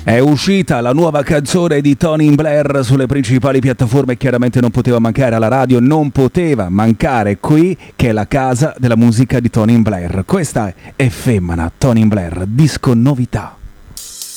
È uscita la nuova canzone di Tony Blair sulle principali piattaforme, chiaramente non poteva mancare alla radio, non poteva mancare qui, che è la casa della musica di Tony Blair. Questa è Femmina, Tony Blair, disco novità.